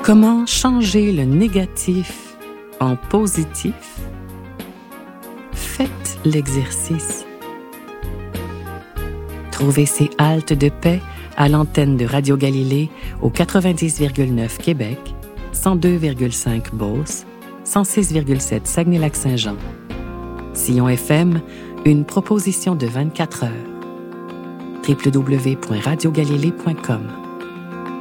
Comment changer le négatif en positif? Faites l'exercice. Trouvez ces haltes de paix à l'antenne de Radio Galilée au 90,9 Québec, 102,5 Beauce, 106,7 Saguenay-Lac-Saint-Jean. Sillon FM, une proposition de 24 heures. www.radiogalilée.com